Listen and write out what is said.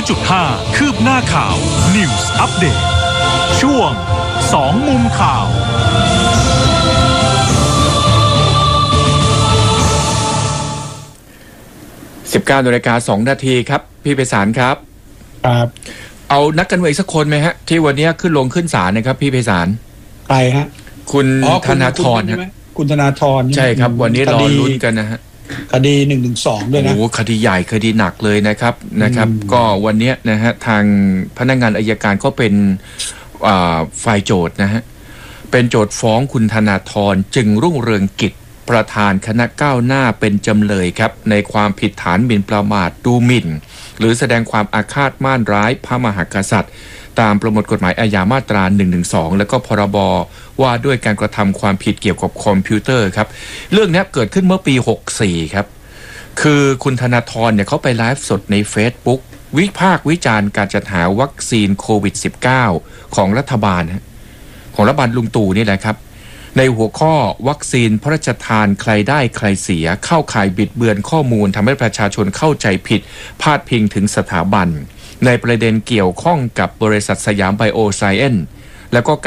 100.5 คืบหน้าข่าว News Update ช่วง2มุมข่าว 19:02 นาทีครับพี่ไพศาลครับครับเอานักการเมืองอีกสักคนไหมฮะที่วันนี้ขึ้นลงขึ้นศาลนะครับพี่ไพศาลใครฮะคุณธนาธรคุณธนาธรใช่ครับวันนี้รอลุ้นกันนะฮะคดี112ด้วยนะโอ้คดีใหญ่คดีหนักเลยนะครับก็วันนี้นะฮะทางพนักงานอัยการก็เป็นฝ่ายโจทย์นะฮะเป็นโจทย์ฟ้องคุณธนาธรจึงรุ่งเรืองกิจประธานคณะก้าวหน้าเป็นจำเลยครับในความผิดฐานหมิ่นประมาทดูหมิ่นหรือแสดงความอาฆาตม่านร้ายพระมหากษัตริย์ตามประมวลกฎหมายอาญามาตรา112แล้วก็พรบว่าด้วยการกระทำความผิดเกี่ยวกับคอมพิวเตอร์ครับเรื่องนี้เกิดขึ้นเมื่อปี64ครับคือคุณธนาธรเนี่ยเขาไปไลฟ์สดใน Facebook วิพากษ์วิจารณ์การจัดหาวัคซีนโควิด -19 ของรัฐบาลของรัฐบาลลุงตู่นี่แหละครับในหัวข้อวัคซีนพระราชทานใครได้ใครเสียเข้าข่ายบิดเบือนข้อมูลทำให้ประชาชนเข้าใจผิดพาดพิงถึงสถาบันในประเด็นเกี่ยวข้องกับบริษัทสยามไบโอไซเอนซ์แล้วก็